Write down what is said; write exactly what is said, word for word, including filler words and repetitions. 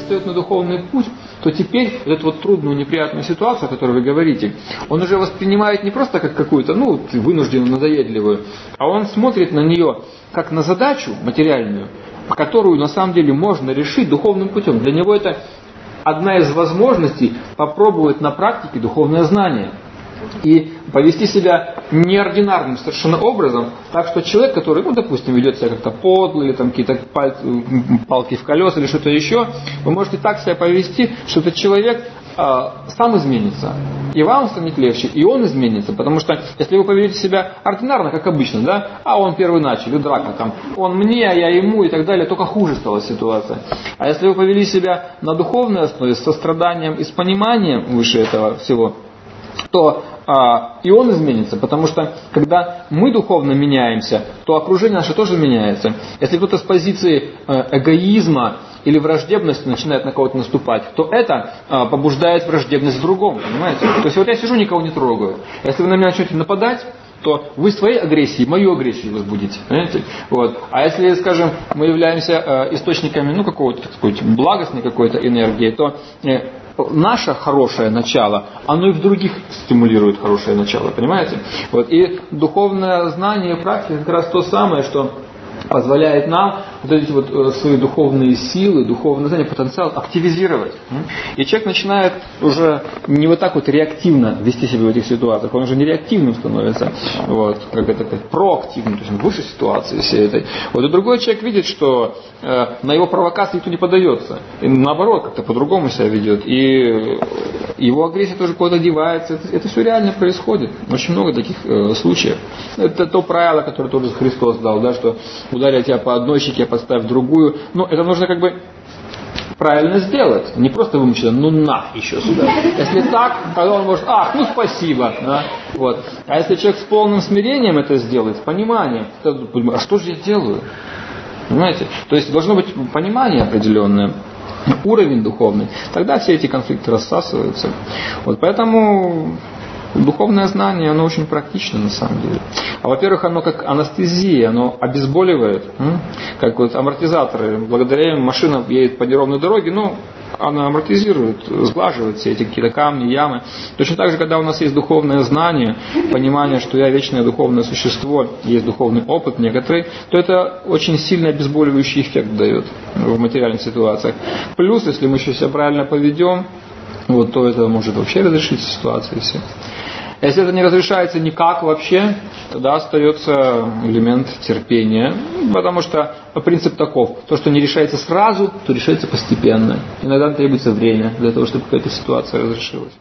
встает на духовный путь, то теперь вот эту вот трудную, неприятную ситуацию, о которой вы говорите, он уже воспринимает не просто как какую-то, ну, вынужденную, надоедливую, а он смотрит на нее как на задачу материальную, которую на самом деле можно решить духовным путем. Для него это одна из возможностей попробовать на практике духовное знание. И повести себя неординарным совершенно образом, так что человек, который, ну, допустим, ведет себя как-то подло, или там какие-то пальцы, палки в колеса, или что-то еще, вы можете так себя повести, что этот человек э, сам изменится. И вам станет легче, и он изменится. Потому что, если вы поведете себя ординарно, как обычно, да, а он первый начал, и драка там, он мне, а я ему, и так далее, только хуже стала ситуация. А если вы повели себя на духовной основе, с состраданием и с пониманием выше этого всего, то а, и он изменится, потому что когда мы духовно меняемся, то окружение наше тоже меняется. Если кто-то с позиции эгоизма или враждебности начинает на кого-то наступать, то это а, побуждает враждебность в другом, понимаете? То есть вот я сижу, никого не трогаю. Если вы на меня начнете нападать, то вы своей агрессией мою агрессию возбудите. Понимаете? Вот. А если, скажем, мы являемся э, источниками, ну, какого-то, так сказать, благостной какой-то энергии, то э, наше хорошее начало, оно и в других стимулирует хорошее начало, понимаете? Вот. И духовное знание, практика как раз то самое, что позволяет нам вот эти вот свои духовные силы, духовное знание, потенциал активизировать. И человек начинает уже не вот так вот реактивно вести себя в этих ситуациях, он уже не реактивным становится, вот, как это сказать, проактивным, то есть выше ситуации всей этой. Вот и другой человек видит, что э, на его провокации никто не поддается, и наоборот, как-то по-другому себя ведет, и его агрессия тоже куда-то девается. Это, это все реально происходит. Очень много таких э, случаев. Это то правило, которое тоже Христос дал, да, что ударил тебя по одной щеке, поставь другую. Но это нужно как бы правильно сделать. Не просто вымученно, ну на, еще сюда. Если так, тогда он может, ах, ну спасибо. Да? Вот. А если человек с полным смирением это сделает, с пониманием, то, а что же я делаю? Понимаете? То есть должно быть понимание определенное, уровень духовный. Тогда все эти конфликты рассасываются. Вот поэтому духовное знание, оно очень практично на самом деле. А во-первых, оно как анестезия, оно обезболивает, как вот амортизаторы. Благодаря им машина едет по неровной дороге, но она амортизирует, сглаживает все эти какие-то камни, ямы. Точно так же, когда у нас есть духовное знание, понимание, что я вечное духовное существо, есть духовный опыт некоторый, то это очень сильный обезболивающий эффект дает в материальных ситуациях. Плюс, если мы еще себя правильно поведем, вот, то это может вообще разрешить ситуации все. Если это не разрешается никак вообще, тогда остается элемент терпения, потому что принцип таков: то, что не решается сразу, то решается постепенно. Иногда требуется время для того, чтобы какая-то ситуация разрешилась.